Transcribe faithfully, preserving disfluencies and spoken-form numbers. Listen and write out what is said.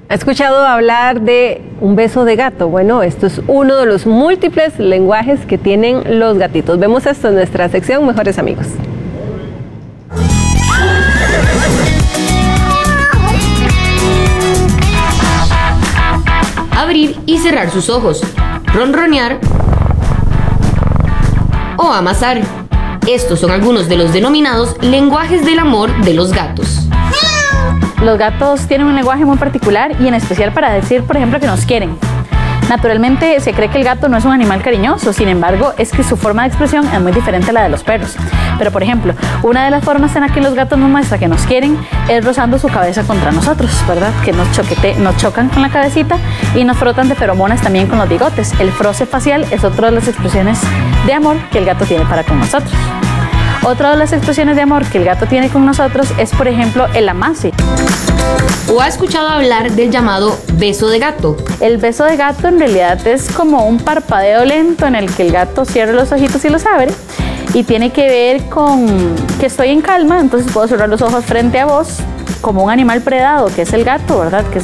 ¿Ha escuchado hablar de un beso de gato? Bueno, esto es uno de los múltiples lenguajes que tienen los gatitos. Vemos esto en nuestra sección Mejores Amigos. Abrir y cerrar sus ojos, ronronear o amasar. Estos son algunos de los denominados lenguajes del amor de los gatos. Los gatos tienen un lenguaje muy particular y en especial para decir, por ejemplo, que nos quieren. Naturalmente se cree que el gato no es un animal cariñoso, sin embargo, es que su forma de expresión es muy diferente a la de los perros. Pero, por ejemplo, una de las formas en las que los gatos nos muestran que nos quieren es rozando su cabeza contra nosotros, ¿verdad? Que nos, choquete, nos chocan con la cabecita y nos frotan de feromonas también con los bigotes. El froce facial es otra de las expresiones de amor que el gato tiene para con nosotros. Otra de las expresiones de amor que el gato tiene con nosotros es, por ejemplo, el amase. ¿O ha escuchado hablar del llamado beso de gato? El beso de gato en realidad es como un parpadeo lento en el que el gato cierra los ojitos y los abre. Y tiene que ver con que estoy en calma, entonces puedo cerrar los ojos frente a vos, como un animal predado, que es el gato, ¿verdad? Que